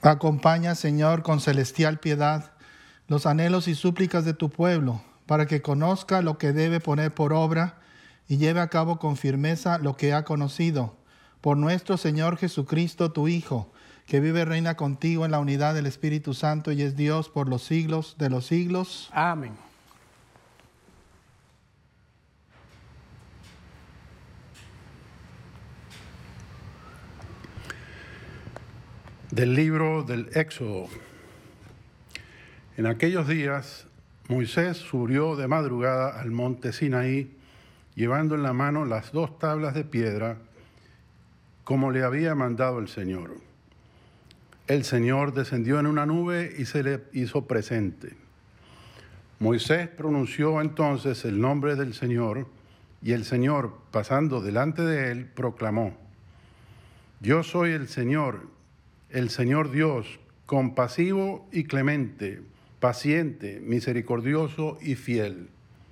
Acompaña, Señor, con celestial piedad los anhelos y súplicas de tu pueblo, para que conozca lo que debe poner por obra y lleve a cabo con firmeza lo que ha conocido. Por nuestro Señor Jesucristo, tu Hijo, que vive y reina contigo en la unidad del Espíritu Santo y es Dios por los siglos de los siglos. Amén. Del libro del Éxodo. En aquellos días, Moisés subió de madrugada al monte Sinaí, llevando en la mano las 2 tablas de piedra, como le había mandado el Señor. El Señor descendió en una nube y se le hizo presente. Moisés pronunció entonces el nombre del Señor, y el Señor, pasando delante de él, proclamó: Yo soy el Señor Dios, compasivo y clemente, paciente, misericordioso y fiel.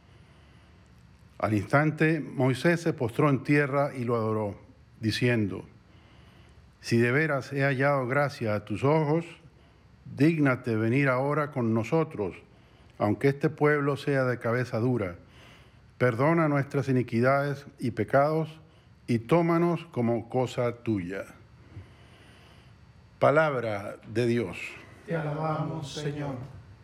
Al instante, Moisés se postró en tierra y lo adoró, diciendo: Si de veras he hallado gracia a tus ojos, dígnate venir ahora con nosotros, aunque este pueblo sea de cabeza dura. Perdona nuestras iniquidades y pecados, y tómanos como cosa tuya. Palabra de Dios. Te alabamos, Señor.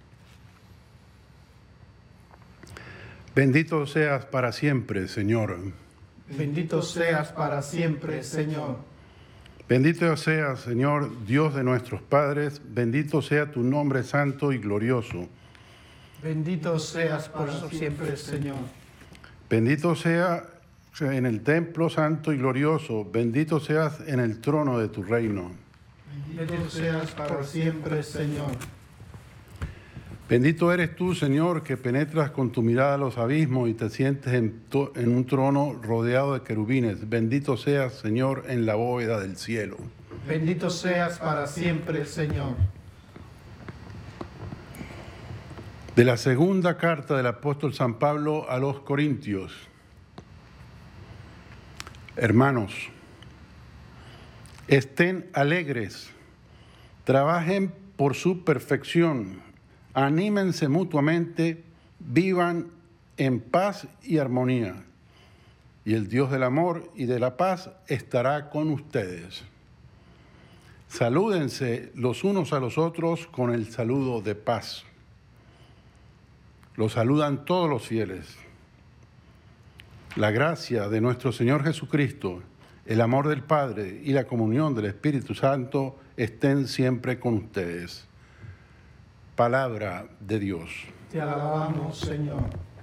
Bendito seas para siempre, Señor. Bendito seas para siempre, Señor. Bendito seas, Señor, Dios de nuestros padres. Bendito sea tu nombre santo y glorioso. Bendito seas por siempre, Señor. Bendito sea en el templo santo y glorioso. Bendito seas en el trono de tu reino. Bendito seas para siempre, Señor. Bendito eres tú, Señor, que penetras con tu mirada los abismos y te sientes en un trono rodeado de querubines. Bendito seas, Señor, en la bóveda del cielo. Bendito seas para siempre, Señor. De la segunda carta del apóstol San Pablo a los Corintios. Hermanos, estén alegres, trabajen por su perfección, anímense mutuamente, vivan en paz y armonía, y el Dios del amor y de la paz estará con ustedes. Salúdense los unos a los otros con el saludo de paz. Los saludan todos los fieles. La gracia de nuestro Señor Jesucristo, el amor del Padre y la comunión del Espíritu Santo estén siempre con ustedes. Palabra de Dios. Te alabamos, Señor.